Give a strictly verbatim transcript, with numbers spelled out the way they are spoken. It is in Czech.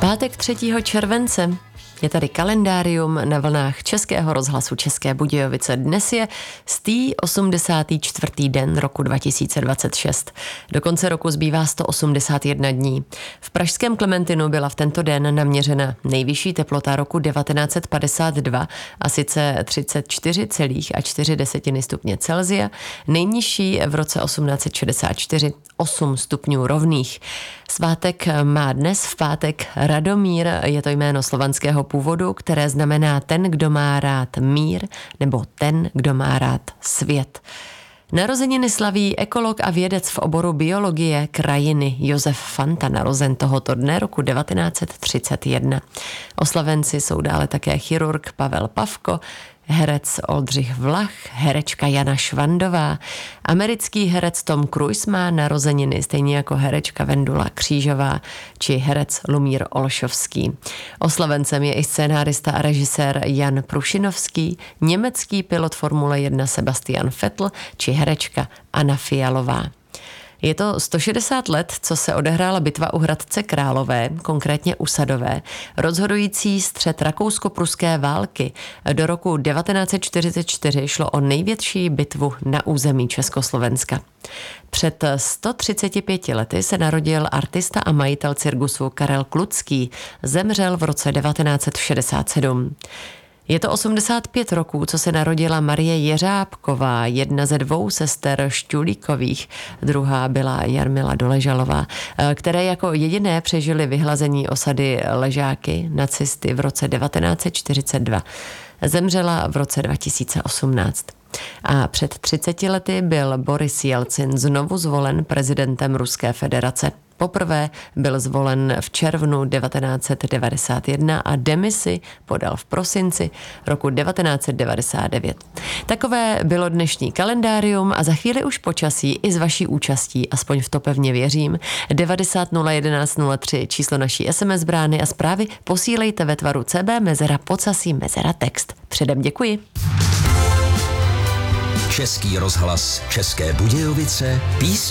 Pátek třetího července. Je tady kalendárium na vlnách Českého rozhlasu České Budějovice. Dnes je stý osmdesátý čtvrtý den roku dva tisíce dvacet šest. Do konce roku zbývá sto osmdesát jedna dní. V pražském Klementinu byla v tento den naměřena nejvyšší teplota roku devatenáct set padesát dva a sice třicet čtyři celá čtyři stupně Celsia, nejnižší v roce osmnáct set šedesát čtyři osm stupňů rovných. Svátek má dnes v pátek Radomír, je to jméno slovanského původu, které znamená ten, kdo má rád mír, nebo ten, kdo má rád svět. Narozeniny slaví ekolog a vědec v oboru biologie krajiny Josef Fanta, narozen tohoto dne roku devatenáct set třicet jedna. Oslavenci jsou dále také chirurg Pavel Pavko, herec Oldřich Vlach, herečka Jana Švandová, americký herec Tom Cruise má narozeniny, stejně jako herečka Vendula Křížová či herec Lumír Olšovský. Oslavencem je i scénárista a režisér Jan Prušinovský, německý pilot Formule jedna Sebastian Vettel či herečka Anna Fialová. Je to sto šedesát let, co se odehrála bitva u Hradce Králové, konkrétně u Sadové, rozhodující střet rakousko-pruské války. Do roku devatenáct set čtyřicet čtyři šlo o největší bitvu na území Československa. Před sto třiceti pěti lety se narodil artista a majitel cirkusu Karel Klutský, zemřel v roce devatenáct set šedesát sedm. Je to osmdesát pět roků, co se narodila Marie Jeřábková, jedna ze dvou sester Šťulíkových, druhá byla Jarmila Doležalová, které jako jediné přežily vyhlazení osady Ležáky nacisty v roce devatenáct set čtyřicet dva. Zemřela v roce dva tisíce osmnáct. A před třiceti lety byl Boris Jelcin znovu zvolen prezidentem Ruské federace. Poprvé byl zvolen v červnu devatenáct set devadesát jedna a demisi podal v prosinci roku devatenáct set devadesát devět. Takové bylo dnešní kalendárium a za chvíli už počasí i s vaší účastí, aspoň v to pevně věřím. devadesát nula jedenáct nula tři číslo naší es em es brány a zprávy posílejte ve tvaru C B mezera podsasí mezera text. Předem děkuji. Český rozhlas České Budějovice, písně